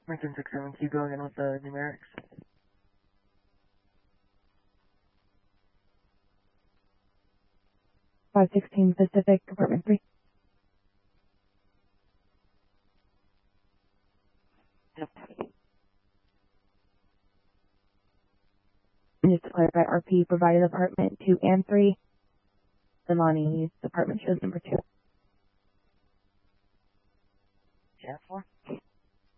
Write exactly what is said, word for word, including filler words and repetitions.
Lincoln six seven, keep going in with the numerics. five sixteen Pacific, Apartment three. Yep. Just to clarify, R P provided apartment two and three. Delani's apartment shows number two. Yeah, four.